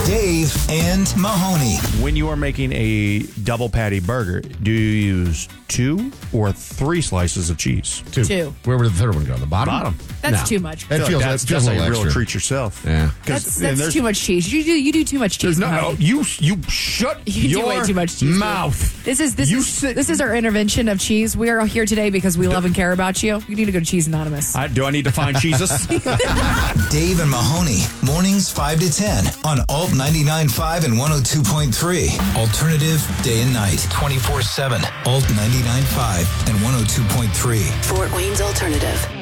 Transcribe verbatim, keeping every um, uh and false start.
Dave and Mahoney. When you are making a double patty burger, do you use two or three slices of cheese? Two. Two. Where would the third one go? The bottom? Bottom. That's No. too much. That I feel feels, like that's, that feels that's a how you little really extra. treat yourself. Yeah. That's, and that's there's- too much cheese. You do you do too much cheese. There's no, Mahoney. you you shut You do your way too much cheese. mouth. This is this You is sit- this is our intervention of cheese. We are here today because we love and care about you. You need to go to Cheese Anonymous. I, do I need to find Jesus? Dave and Mahoney. Mornings five to ten on Alt ninety-nine point five and one oh two point three. Alternative day and night. twenty-four seven. Alt ninety-nine point five and one oh two point three. Fort Wayne's Alternative.